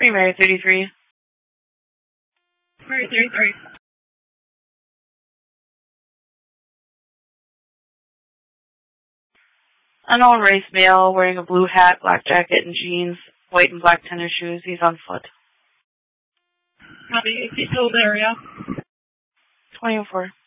Mary 33. Mary 33. Unknown race male wearing a blue hat, black jacket, and jeans, white and black tennis shoes. He's on foot. Copy. Is he still in the area? 2004.